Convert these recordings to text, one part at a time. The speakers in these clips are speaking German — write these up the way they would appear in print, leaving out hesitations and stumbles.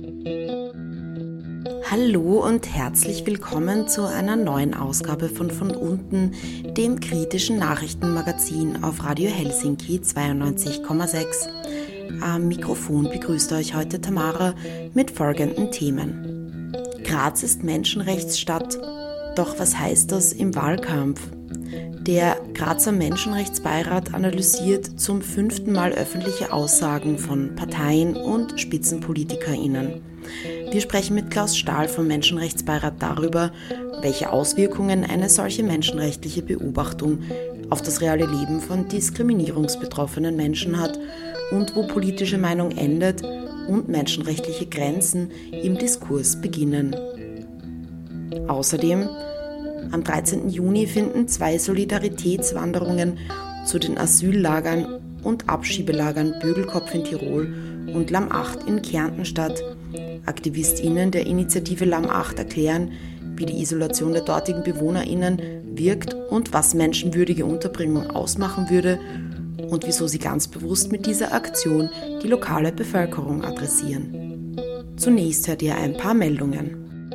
Hallo und herzlich willkommen zu einer neuen Ausgabe von unten, dem kritischen Nachrichtenmagazin auf Radio Helsinki 92,6. Am Mikrofon begrüßt euch heute Tamara mit folgenden Themen. Graz ist Menschenrechtsstadt, doch was heißt das im Wahlkampf? Der Grazer Menschenrechtsbeirat analysiert zum 5. Mal öffentliche Aussagen von Parteien und SpitzenpolitikerInnen. Wir sprechen mit Klaus Stahl vom Menschenrechtsbeirat darüber, welche Auswirkungen eine solche menschenrechtliche Beobachtung auf das reale Leben von diskriminierungsbetroffenen Menschen hat und wo politische Meinung endet und menschenrechtliche Grenzen im Diskurs beginnen. Außerdem am 13. Juni finden 2 Solidaritätswanderungen zu den Asyllagern und Abschiebelagern Bögelkopf in Tirol und Lamm 8 in Kärnten statt. AktivistInnen der Initiative Lamm 8 erklären, wie die Isolation der dortigen BewohnerInnen wirkt und was menschenwürdige Unterbringung ausmachen würde und wieso sie ganz bewusst mit dieser Aktion die lokale Bevölkerung adressieren. Zunächst hört ihr ein paar Meldungen.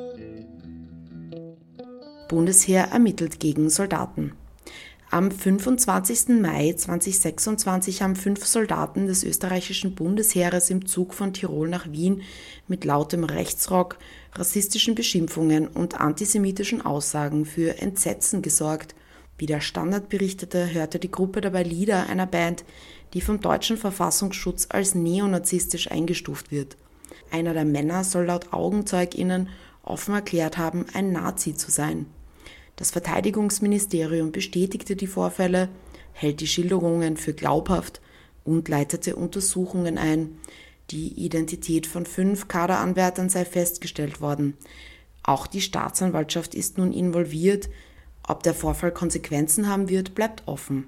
Bundesheer ermittelt gegen Soldaten. Am 25. Mai 2026 haben 5 Soldaten des österreichischen Bundesheeres im Zug von Tirol nach Wien mit lautem Rechtsrock, rassistischen Beschimpfungen und antisemitischen Aussagen für Entsetzen gesorgt. Wie der Standard berichtete, hörte die Gruppe dabei Lieder einer Band, die vom deutschen Verfassungsschutz als neonazistisch eingestuft wird. Einer der Männer soll laut AugenzeugInnen offen erklärt haben, ein Nazi zu sein. Das Verteidigungsministerium bestätigte die Vorfälle, hält die Schilderungen für glaubhaft und leitete Untersuchungen ein. Die Identität von 5 Kaderanwärtern sei festgestellt worden. Auch die Staatsanwaltschaft ist nun involviert. Ob der Vorfall Konsequenzen haben wird, bleibt offen.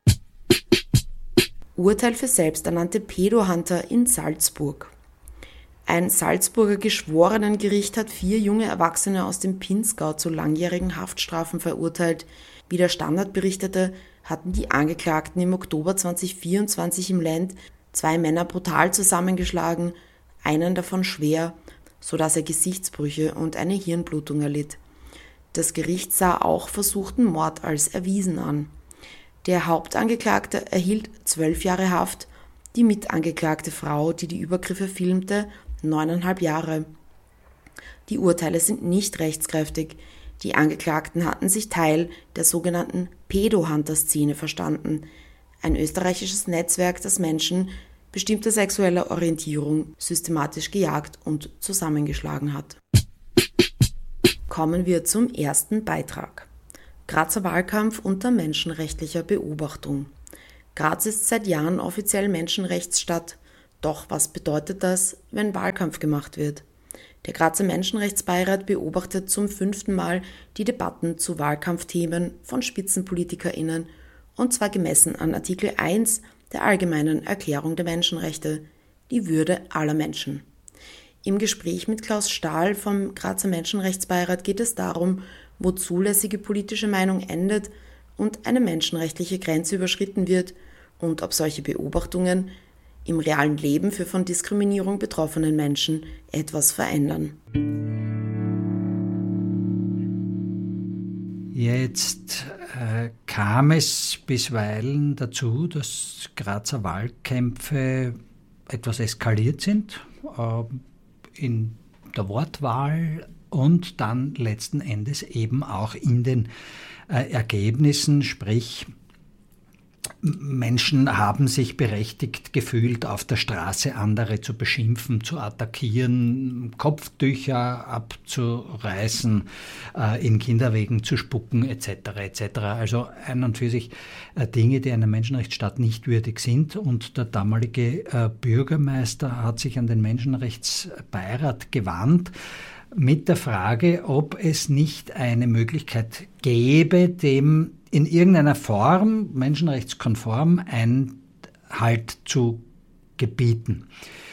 Urteil für selbsternannte Pedo-Hunter in Salzburg. Ein Salzburger Geschworenengericht hat 4 junge Erwachsene aus dem Pinzgau zu langjährigen Haftstrafen verurteilt. Wie der Standard berichtete, hatten die Angeklagten im Oktober 2024 im Lent 2 Männer brutal zusammengeschlagen, einen davon schwer, sodass er Gesichtsbrüche und eine Hirnblutung erlitt. Das Gericht sah auch versuchten Mord als erwiesen an. Der Hauptangeklagte erhielt 12 Jahre Haft, die mitangeklagte Frau, die die Übergriffe filmte, 9,5 Jahre. Die Urteile sind nicht rechtskräftig. Die Angeklagten hatten sich Teil der sogenannten Pedo-Hunter-Szene verstanden, ein österreichisches Netzwerk, das Menschen bestimmter sexueller Orientierung systematisch gejagt und zusammengeschlagen hat. Kommen wir zum ersten Beitrag. Grazer Wahlkampf unter menschenrechtlicher Beobachtung. Graz ist seit Jahren offiziell Menschenrechtsstadt. Doch was bedeutet das, wenn Wahlkampf gemacht wird? Der Grazer Menschenrechtsbeirat beobachtet zum 5. Mal die Debatten zu Wahlkampfthemen von SpitzenpolitikerInnen, und zwar gemessen an Artikel 1 der Allgemeinen Erklärung der Menschenrechte, die Würde aller Menschen. Im Gespräch mit Klaus Stahl vom Grazer Menschenrechtsbeirat geht es darum, wo zulässige politische Meinung endet und eine menschenrechtliche Grenze überschritten wird und ob solche Beobachtungen im realen Leben für von Diskriminierung betroffenen Menschen etwas verändern. Jetzt kam es bisweilen dazu, dass Grazer Wahlkämpfe etwas eskaliert sind in der Wortwahl und dann letzten Endes eben auch in den Ergebnissen, sprich Menschen haben sich berechtigt gefühlt, auf der Straße andere zu beschimpfen, zu attackieren, Kopftücher abzureißen, in Kinderwegen zu spucken etc. etc. Also ein und für sich Dinge, die einer Menschenrechtsstaat nicht würdig sind. Und der damalige Bürgermeister hat sich an den Menschenrechtsbeirat gewandt mit der Frage, ob es nicht eine Möglichkeit gäbe, dem in irgendeiner Form, menschenrechtskonform, Einhalt zu gebieten.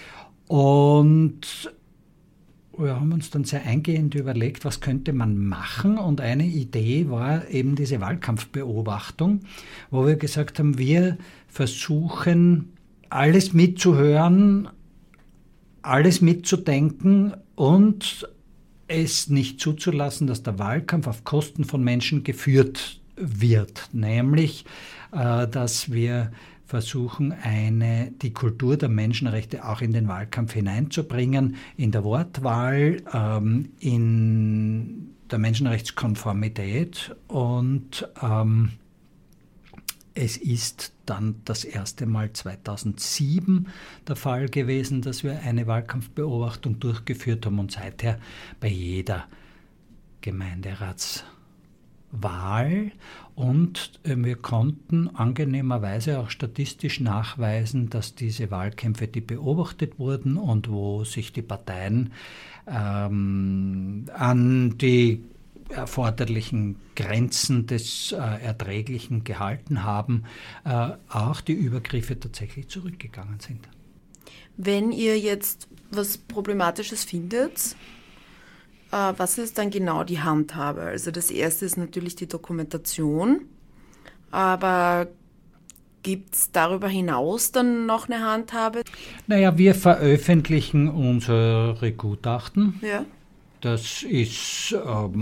Und wir haben uns dann sehr eingehend überlegt, was könnte man machen. Und eine Idee war eben diese Wahlkampfbeobachtung, wo wir gesagt haben, wir versuchen alles mitzuhören, alles mitzudenken und es nicht zuzulassen, dass der Wahlkampf auf Kosten von Menschen geführt wird. Nämlich, dass wir versuchen, die Kultur der Menschenrechte auch in den Wahlkampf hineinzubringen, in der Wortwahl, in der Menschenrechtskonformität. Und es ist dann das erste Mal 2007 der Fall gewesen, dass wir eine Wahlkampfbeobachtung durchgeführt haben und seither bei jeder Gemeinderatswahl. Und wir konnten angenehmerweise auch statistisch nachweisen, dass diese Wahlkämpfe, die beobachtet wurden und wo sich die Parteien an die erforderlichen Grenzen des Erträglichen gehalten haben, auch die Übergriffe tatsächlich zurückgegangen sind. Wenn ihr jetzt was Problematisches findet, was ist dann genau die Handhabe? Also das erste ist natürlich die Dokumentation, aber gibt es darüber hinaus dann noch eine Handhabe? Naja, wir veröffentlichen unsere Gutachten. Ja. Das ist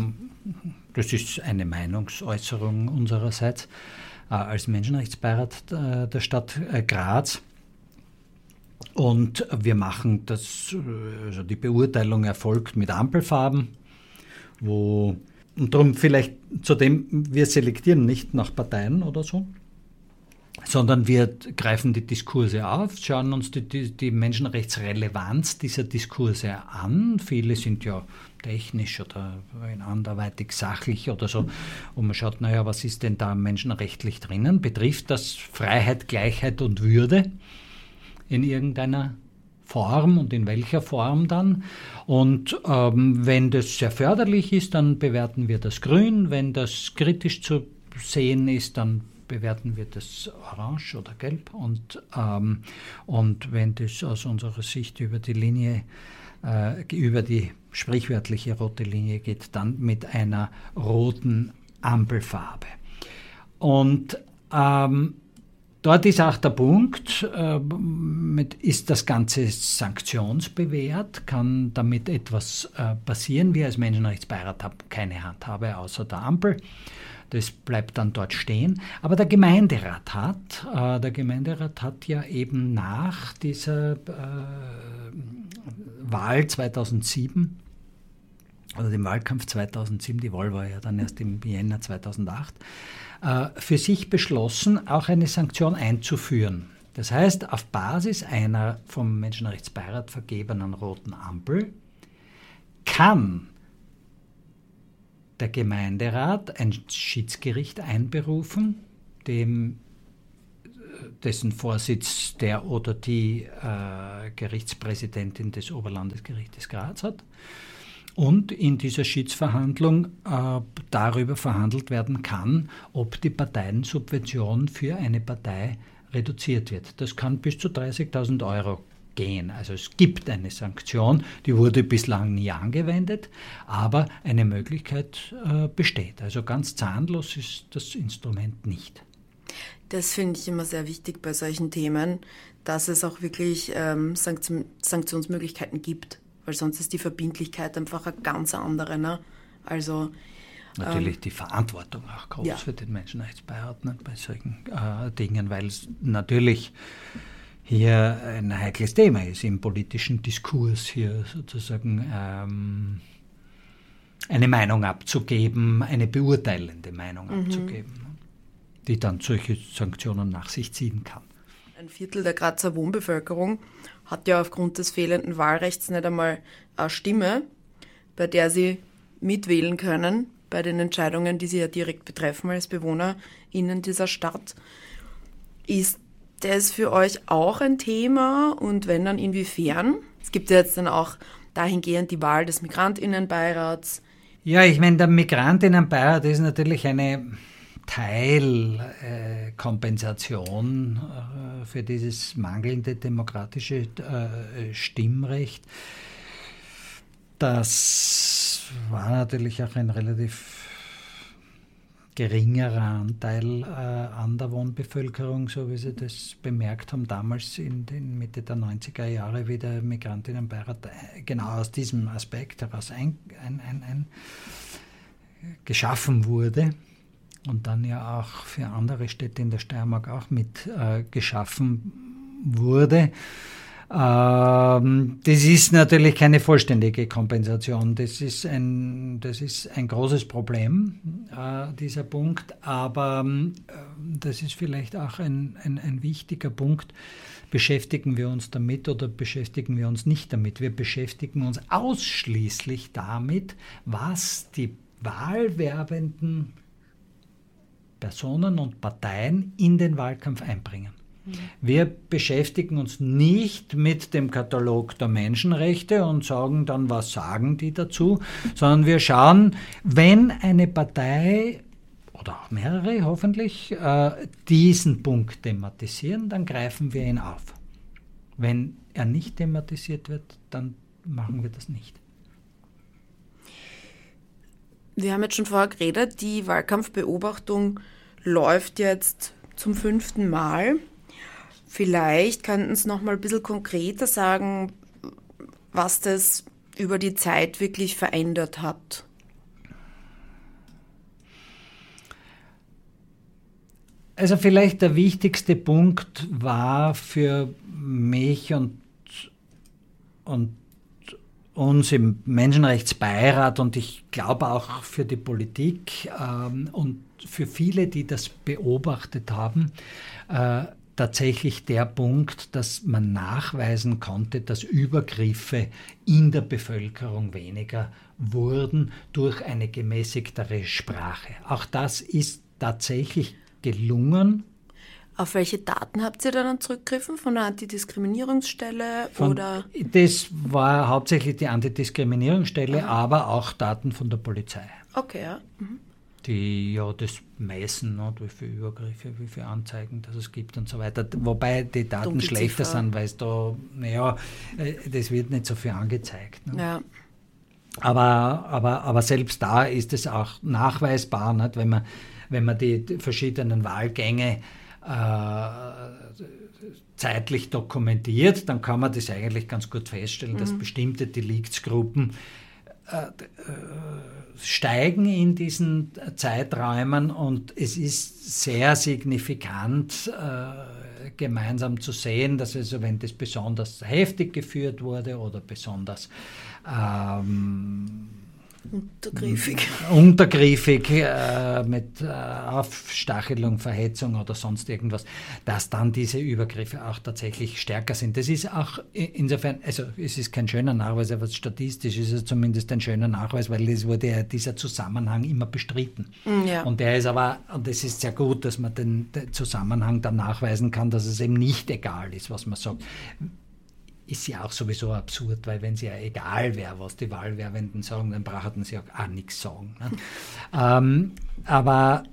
eine Meinungsäußerung unsererseits als Menschenrechtsbeirat der Stadt Graz. Und wir machen das, also die Beurteilung erfolgt mit Ampelfarben, und darum vielleicht zudem, wir selektieren nicht nach Parteien oder so, sondern wir greifen die Diskurse auf, schauen uns die Menschenrechtsrelevanz dieser Diskurse an. Viele sind ja technisch oder anderweitig sachlich oder so. Und man schaut, naja, was ist denn da menschenrechtlich drinnen? Betrifft das Freiheit, Gleichheit und Würde in irgendeiner Form und in welcher Form dann? Und wenn das sehr förderlich ist, dann bewerten wir das grün. Wenn das kritisch zu sehen ist, dann bewerten wir das orange oder gelb. Und wenn das aus unserer Sicht über die sprichwörtliche rote Linie geht, dann mit einer roten Ampelfarbe. Und dort ist auch der Punkt, ist das Ganze sanktionsbewehrt? Kann damit etwas passieren? Wir als Menschenrechtsbeirat haben keine Handhabe außer der Ampel. Das bleibt dann dort stehen. Aber der Gemeinderat hat ja eben nach dieser Wahl 2007, oder dem Wahlkampf 2007, die Wahl war ja dann erst im Jänner 2008, für sich beschlossen, auch eine Sanktion einzuführen. Das heißt, auf Basis einer vom Menschenrechtsbeirat vergebenen roten Ampel kann der Gemeinderat ein Schiedsgericht einberufen, dessen Vorsitz der oder die Gerichtspräsidentin des Oberlandesgerichtes Graz hat. Und in dieser Schiedsverhandlung darüber verhandelt werden kann, ob die Parteiensubvention für eine Partei reduziert wird. Das kann bis zu 30.000 Euro gehen. Also es gibt eine Sanktion, die wurde bislang nie angewendet, aber eine Möglichkeit besteht. Also ganz zahnlos ist das Instrument nicht. Das finde ich immer sehr wichtig bei solchen Themen, dass es auch wirklich Sanktionsmöglichkeiten gibt. Weil sonst ist die Verbindlichkeit einfach eine ganz andere. Ne? Also, natürlich die Verantwortung auch groß für den Menschenrechtsbeirat, ne, bei solchen Dingen, weil es natürlich hier ein heikles Thema ist im politischen Diskurs, hier sozusagen eine Meinung abzugeben, eine beurteilende Meinung abzugeben, ne, die dann solche Sanktionen nach sich ziehen kann. Ein Viertel der Grazer Wohnbevölkerung hat ja aufgrund des fehlenden Wahlrechts nicht einmal eine Stimme, bei der sie mitwählen können, bei den Entscheidungen, die sie ja direkt betreffen als BewohnerInnen dieser Stadt. Ist das für euch auch ein Thema und wenn dann inwiefern? Es gibt ja jetzt dann auch dahingehend die Wahl des MigrantInnenbeirats. Ja, ich meine, der MigrantInnenbeirat ist natürlich eine Teilkompensation für dieses mangelnde demokratische Stimmrecht. Das war natürlich auch ein relativ geringerer Anteil an der Wohnbevölkerung, so wie Sie das bemerkt haben, damals in den Mitte der 90er Jahre, wie der Migrantinnenbeirat genau aus diesem Aspekt heraus geschaffen wurde und dann ja auch für andere Städte in der Steiermark auch mit geschaffen wurde. Das ist natürlich keine vollständige Kompensation. Das ist ein großes Problem, dieser Punkt. Aber das ist vielleicht auch ein wichtiger Punkt. Beschäftigen wir uns damit oder beschäftigen wir uns nicht damit? Wir beschäftigen uns ausschließlich damit, was die wahlwerbenden Personen und Parteien in den Wahlkampf einbringen. Wir beschäftigen uns nicht mit dem Katalog der Menschenrechte und sagen dann, was sagen die dazu, sondern wir schauen, wenn eine Partei oder auch mehrere hoffentlich diesen Punkt thematisieren, dann greifen wir ihn auf. Wenn er nicht thematisiert wird, dann machen wir das nicht. Wir haben jetzt schon vorher geredet, die Wahlkampfbeobachtung läuft jetzt zum 5. Mal. Vielleicht könnten Sie noch mal ein bisschen konkreter sagen, was das über die Zeit wirklich verändert hat. Also vielleicht der wichtigste Punkt war für mich und uns im Menschenrechtsbeirat und ich glaube auch für die Politik und für viele, die das beobachtet haben, tatsächlich der Punkt, dass man nachweisen konnte, dass Übergriffe in der Bevölkerung weniger wurden durch eine gemäßigtere Sprache. Auch das ist tatsächlich gelungen. Auf welche Daten habt ihr dann zurückgegriffen? Von der Antidiskriminierungsstelle? Das war hauptsächlich die Antidiskriminierungsstelle, aber auch Daten von der Polizei. Okay, ja. Mhm. Die ja das messen, wie viele Übergriffe, wie viele Anzeigen das es gibt und so weiter. Wobei die Daten schlechter sind, weil es da, das wird nicht so viel angezeigt. Ne? Ja. Aber selbst da ist es auch nachweisbar, nicht? Wenn man die verschiedenen Wahlgänge zeitlich dokumentiert, dann kann man das eigentlich ganz gut feststellen, dass bestimmte Deliktsgruppen steigen in diesen Zeiträumen und es ist sehr signifikant gemeinsam zu sehen, dass also wenn das besonders heftig geführt wurde oder besonders untergriffig mit Aufstachelung, Verhetzung oder sonst irgendwas, dass dann diese Übergriffe auch tatsächlich stärker sind. Das ist auch insofern, also es ist kein schöner Nachweis, aber statistisch ist es zumindest ein schöner Nachweis, weil es wurde ja dieser Zusammenhang immer bestritten. Ja. Und der ist aber, und es ist sehr gut, dass man den Zusammenhang dann nachweisen kann, dass es eben nicht egal ist, was man sagt. Ist ja auch sowieso absurd, weil wenn es ja egal wäre, was die Wahlwerbenden sagen, dann brauchten sie auch nichts sagen. Ne? Aber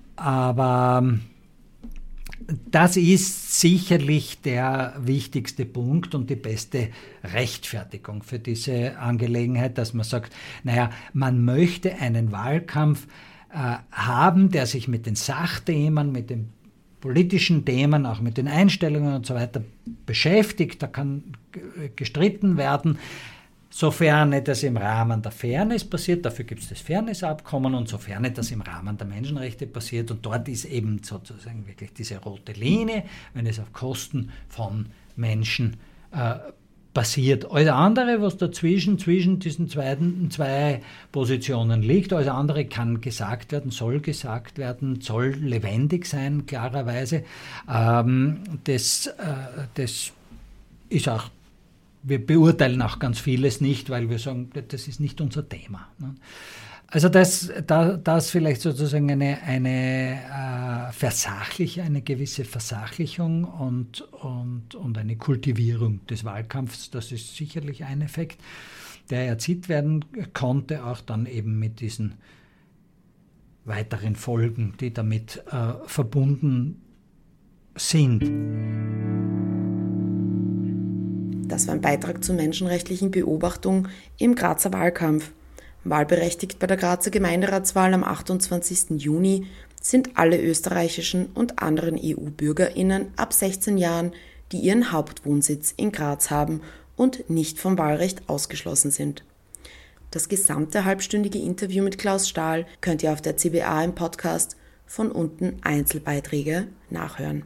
das ist sicherlich der wichtigste Punkt und die beste Rechtfertigung für diese Angelegenheit, dass man sagt, man möchte einen Wahlkampf haben, der sich mit den Sachthemen, mit den politischen Themen, auch mit den Einstellungen und so weiter beschäftigt. Da kann gestritten werden, sofern das im Rahmen der Fairness passiert. Dafür gibt es das Fairness-Abkommen und sofern das im Rahmen der Menschenrechte passiert. Und dort ist eben sozusagen wirklich diese rote Linie, wenn es auf Kosten von Menschen passiert. Alles andere, was dazwischen, zwischen diesen zwei Positionen liegt, alles andere kann gesagt werden, soll lebendig sein, klarerweise. Das ist auch, wir beurteilen auch ganz vieles nicht, weil wir sagen, das ist nicht unser Thema. Also das vielleicht sozusagen eine gewisse Versachlichung und eine Kultivierung des Wahlkampfs, das ist sicherlich ein Effekt, der erzielt werden konnte, auch dann eben mit diesen weiteren Folgen, die damit verbunden sind. Das war ein Beitrag zur menschenrechtlichen Beobachtung im Grazer Wahlkampf. Wahlberechtigt bei der Grazer Gemeinderatswahl am 28. Juni sind alle österreichischen und anderen EU-BürgerInnen ab 16 Jahren, die ihren Hauptwohnsitz in Graz haben und nicht vom Wahlrecht ausgeschlossen sind. Das gesamte halbstündige Interview mit Klaus Stahl könnt ihr auf der CBA im Podcast Von unten Einzelbeiträge nachhören.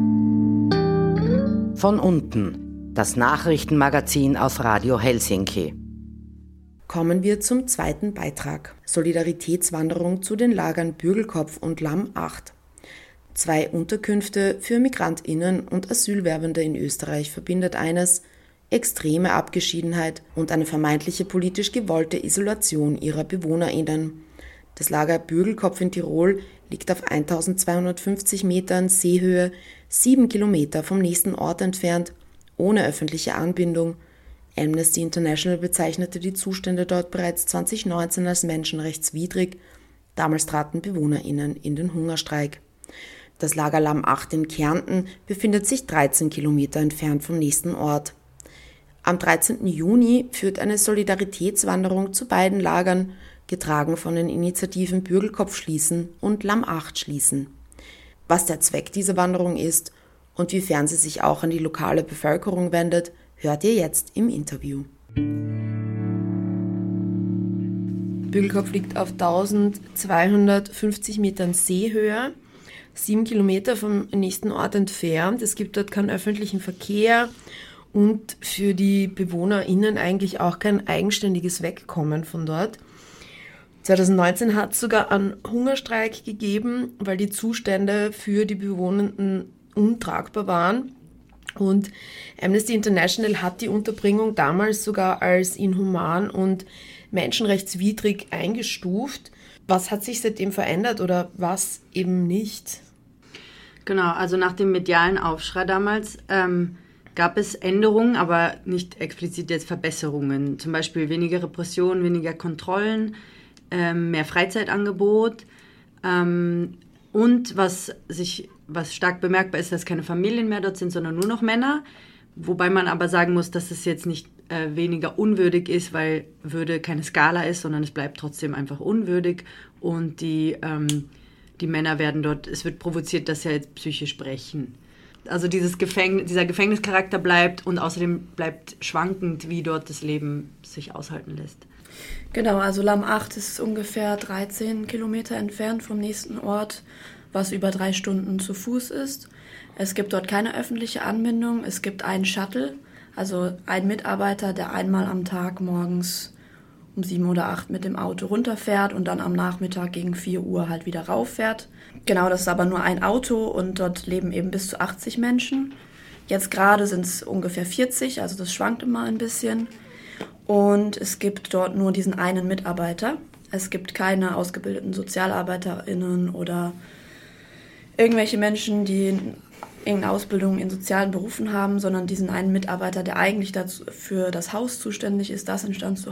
Von unten, das Nachrichtenmagazin auf Radio Helsinki. Kommen wir zum zweiten Beitrag. Solidaritätswanderung zu den Lagern Bürgelkopf und Lamm 8. 2 Unterkünfte für MigrantInnen und Asylwerbende in Österreich verbindet eines: extreme Abgeschiedenheit und eine vermeintliche politisch gewollte Isolation ihrer BewohnerInnen. Das Lager Bürgelkopf in Tirol liegt auf 1250 Metern Seehöhe, 7 Kilometer vom nächsten Ort entfernt, ohne öffentliche Anbindung. Amnesty International bezeichnete die Zustände dort bereits 2019 als menschenrechtswidrig. Damals traten BewohnerInnen in den Hungerstreik. Das Lager Lamm 8 in Kärnten befindet sich 13 Kilometer entfernt vom nächsten Ort. Am 13. Juni führt eine Solidaritätswanderung zu beiden Lagern, getragen von den Initiativen Bürgelkopf schließen und Lamm 8 schließen. Was der Zweck dieser Wanderung ist und wiefern sie sich auch an die lokale Bevölkerung wendet, hört ihr jetzt im Interview. Bürgelkopf liegt auf 1250 Metern Seehöhe, 7 Kilometer vom nächsten Ort entfernt. Es gibt dort keinen öffentlichen Verkehr und für die BewohnerInnen eigentlich auch kein eigenständiges Wegkommen von dort. 2019 hat es sogar einen Hungerstreik gegeben, weil die Zustände für die Bewohnenden untragbar waren. Und Amnesty International hat die Unterbringung damals sogar als inhuman und menschenrechtswidrig eingestuft. Was hat sich seitdem verändert oder was eben nicht? Genau, also nach dem medialen Aufschrei damals gab es Änderungen, aber nicht explizit jetzt Verbesserungen. Zum Beispiel weniger Repression, weniger Kontrollen, mehr Freizeitangebot. Und was stark bemerkbar ist, dass keine Familien mehr dort sind, sondern nur noch Männer. Wobei man aber sagen muss, dass es jetzt nicht weniger unwürdig ist, weil Würde keine Skala ist, sondern es bleibt trotzdem einfach unwürdig. Und die Männer werden dort, es wird provoziert, dass sie jetzt psychisch brechen. Also dieser Gefängnischarakter bleibt und außerdem bleibt schwankend, wie dort das Leben sich aushalten lässt. Genau, also Lamm 8 ist ungefähr 13 Kilometer entfernt vom nächsten Ort, was über 3 Stunden zu Fuß ist. Es gibt dort keine öffentliche Anbindung, es gibt einen Shuttle, also einen Mitarbeiter, der einmal am Tag morgens um 7 oder 8 mit dem Auto runterfährt und dann am Nachmittag gegen 4 Uhr halt wieder rauffährt. Genau, das ist aber nur ein Auto und dort leben eben bis zu 80 Menschen. Jetzt gerade sind es ungefähr 40, also das schwankt immer ein bisschen. Und es gibt dort nur diesen einen Mitarbeiter. Es gibt keine ausgebildeten SozialarbeiterInnen oder irgendwelche Menschen, die irgendeine Ausbildung in sozialen Berufen haben, sondern diesen einen Mitarbeiter, der eigentlich für das Haus zuständig ist, das instand zu